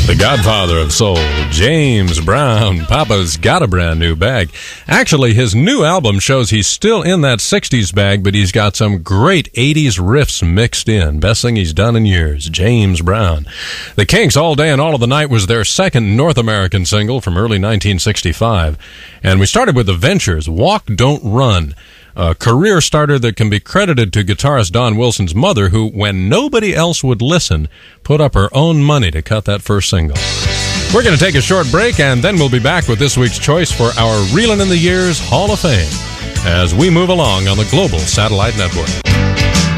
The godfather of soul, James Brown. Papa's got a brand new bag. Actually, his new album shows he's still in that 60s bag, but he's got some great 80s riffs mixed in. Best thing he's done in years, James Brown. The Kinks, All Day and All of the Night, was their second North American single from early 1965. And we started with The Ventures, Walk, Don't Run. A career starter that can be credited to guitarist Don Wilson's mother, who, when nobody else would listen, put up her own money to cut that first single. We're going to take a short break, and then we'll be back with this week's choice for our Reelin' in the Years Hall of Fame as we move along on the Global Satellite Network.